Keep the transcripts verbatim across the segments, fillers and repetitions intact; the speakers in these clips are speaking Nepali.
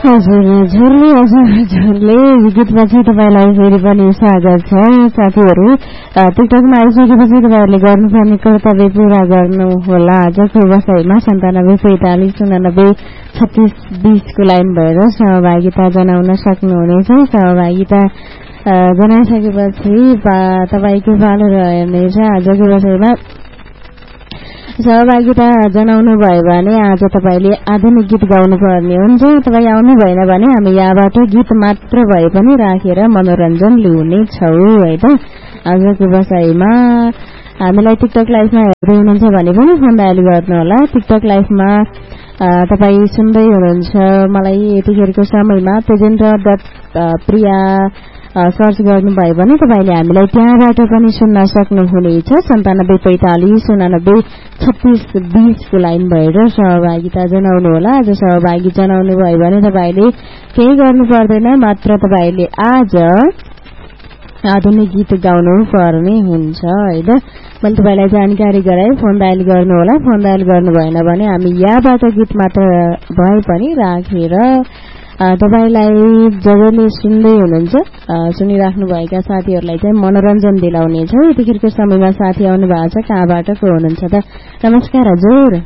हजुर झुरले हजुर झुरले गीतपछि तपाईँलाई फेरि पनि स्वागत छ। साथीहरू टिकटकमा आइसकेपछि तपाईँहरूले गर्नुपर्ने कर्तव्य पूरा गर्नुहोला। आजको बसाइमा सन्तानब्बे पैँतालिस उनानब्बे छत्तिस बिसको लाइन भएर सहभागिता जनाउन सक्नुहुनेछ। सहभागिता जनाइसकेपछि तपाईँको पालो रहनेछ। आजको बसाइमा सहभागिता जनाउनु भयो भने आज तपाईँले आधुनिक गीत गाउनु पर्ने हुन्छ। तपाईँ आउनु भएन भने हामी यहाँबाट गीत मात्र भए पनि राखेर मनोरञ्जन लिनेछौँ है त। आजको बसाइमा हामीलाई टिकटक लाइभमा हेर्दै हुनुहुन्छ भने पनि फोन डायल गर्नुहोला। टिकटक लाइभमा तपाईँ सुन्दै हुनुहुन्छ मलाई यतिखेरको समयमा तेजेन्द्र डट प्रिया सर्च गर्नुभयो भने तपाईँले हामीलाई त्यहाँबाट पनि सुन्न सक्नुहुनेछ। सन्तानब्बे पैँतालिस उनानब्बे छत्तिस बिसको लाइन भएर सहभागिता जनाउनुहोला। आज सहभागी जनाउनु भयो भने तपाईँले केही गर्नु पर्दैन, मात्र तपाईँले आज आधुनिक गीत गाउनु पर्ने हुन्छ है त। मैले तपाईँलाई जानकारी गराएँ, फोन डायल गर्नुहोला। फोन डायल गर्नु भएन भने हामी यहाँबाट गीत मात्र भए पनि राखेर तपाईलाई जसले सुन्दै हुनुहुन्छ सुनिराख्नुभएका साथीहरूलाई चाहिँ मनोरञ्जन दिलाउनेछ। यतिखेरको समयमा साथी आउनु भएको छ, कहाँबाट को हुनुहुन्छ त? नमस्कार हजुर।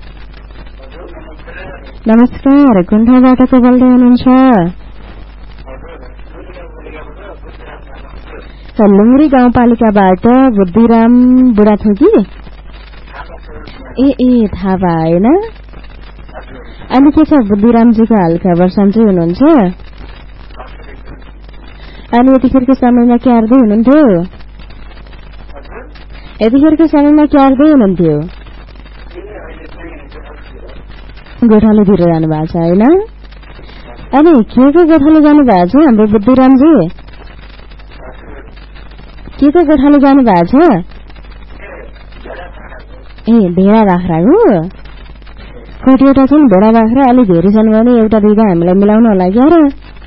नमस्कार, कुन ठाउँबाट को बोल्दै हुनुहुन्छ? लुङ्ग्री गाउँपालिकाबाट बुद्धिराम बुढाथोकी। ए ए थाहा भएन। अनि के छ बुद्धिरामजीको हालखबर, सन्चै हुनुहुन्छ? अनि यतिखेरको समयमा के गर्दै हुनुहुन्थ्यो? यतिखेरको समयमा के गर्दै हुनुहुन्थ्यो? गोठालोतिर जानु भएको छ होइन? अनि के को गोठालो जानु भएको छ हाम्रो बुद्धिरामजी? के को गोठालो जानु भएको छ? ए भेडा बाख्राको कतिवटा छन् भेडा बाख्रा, अलिक धेरै छन् भने एउटा दुईटा हामीलाई मिलाउनु होला क्या र?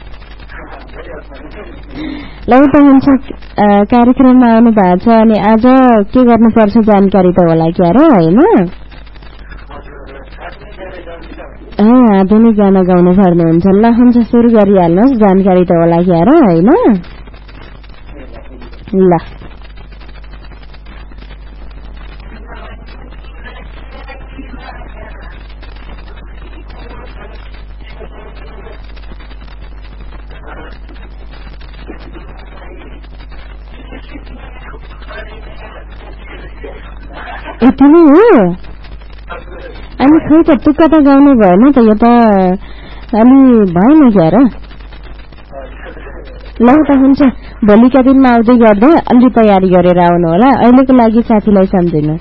ल त हुन्छ, कार्यक्रममा आउनु भएको छ अनि आज के गर्नुपर्छ जानकारी त होला क्या र होइन? आधुनिक गाना गाउनु पर्ने हुन्छ। ल हुन्छ, सुरु गरिहाल्नुहोस्, जानकारी त होला क्या र होइन? ल यति नै हो। अनि खै त टुक्का त गाउनु भएन त, यो त अलि भएन क्या र? ल त हुन्छ, भोलिका दिनमा आउँदै गर्दा अलि तयारी गरेर आउनु होला। अहिलेको लागि साथीलाई सम्झिनु।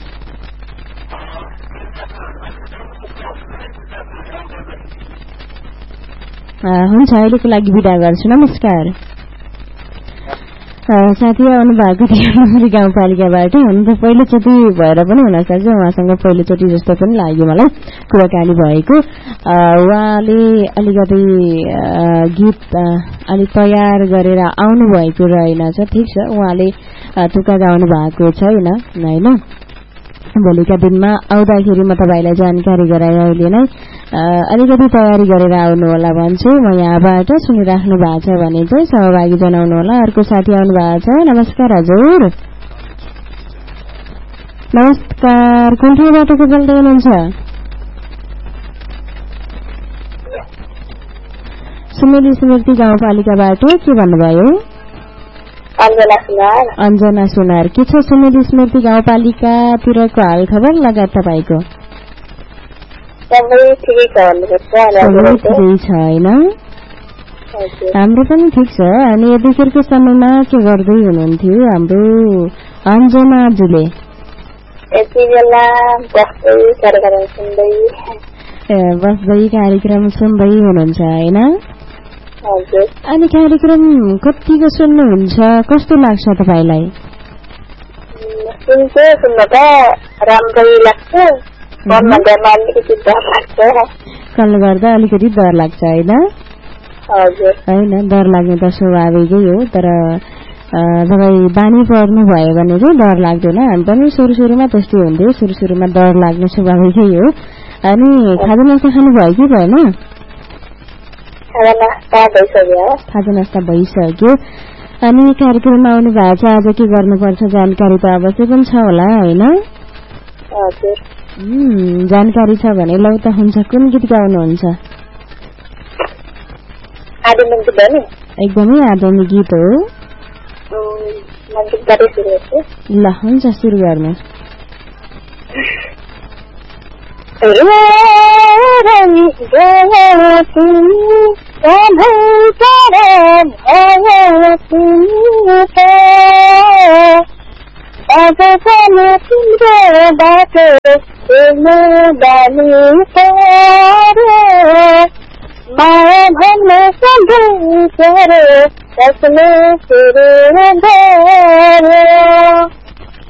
हुन्छ, अहिलेको लागि बिदा गर्छु, नमस्कार। साथी आउनु भएको थियो लुङ्ग्री गाउँपालिकाबाट। हुन त पहिलोचोटि भएर पनि हुनसक्छ, उहाँसँग पहिलोचोटि जस्तो पनि लाग्यो मलाई कुराकानी भएको। उहाँले अलिकति गीत अलिक तयार गरेर आउनु भएको रहेनछ। ठिक छ, उहाँले टुक्का गाउनु भएको छैन होइन। भोलिका दिनमा आउँदाखेरि म तपाईँलाई जानकारी गराएँ। अहिले नै अलिकति तयारी गरेर आउनु होला भन्छु। म यहाँबाट सुनिराख्नु भएको छ भने चाहिँ सहभागी जनाउनु होला। अर्को साथी आउनु भएको छ। नमस्कार हजुर। नमस्कार, कुन ठाउँबाट को बोल्दै हुनुहुन्छ? सुमेली स्मृति गाउँपालिकाबाट। के भन्नुभयो? अञ्जना सुनार। अञ्जना सुनार, के छ सुमेली स्मृति गाउँपालिकातिरको हाल खबर लगायत तपाईँको? सबै ठिकै छ होइन? हाम्रो पनि ठिक छ। अनि यतिखेरको समयमा के गर्दै हुनुहुन्थ्यो हाम्रो अञ्जनाजीले? यति बेला बस्दै कार्यक्रम सुन्दै। ए बस्दै कार्यक्रम सुन्दै हुनुहुन्छ होइन? हजुर। अनि कार्यक्रम कतिको सुन्नुहुन्छ, कस्तो लाग्छ तपाईँलाई? सुन्छु, सुन्न त राम्रै लाग्छ, मनमा अलिकति डर लाग्छ। कल गर्दा अलिकति डर लाग्छ होइन? हजुर। होइन, डर लाग्ने त स्वाभाविकै हो, तर तपाईँ बानी पर्नु भयो भने चाहिँ डर लाग्दैन। हामी पनि सुरु सुरुमा त्यस्तै हुन्थ्यो, सुरु सुरुमा डर लाग्ने स्वाभाविकै हो। अनि खाजानास्ता खानु भयो कि भएन? खाजा नास्ता भइसक्यो खाजा नास्ता भइसक्यो अनि कार्यक्रममा आउनु भएको छ आज के गर्नुपर्छ जानकारी त अवश्य पनि छ होला होइन हजुर जानकारी छ भने लौ त हुन्छ कुन गीत गाउनुहुन्छ आदिमन गीत हो एकदमै आधुनिक गीत हो ल हुन्छ सुरु गर्नु तिम्रो बाटो माया भन्ने सधैँ कसले सुरु गर्यो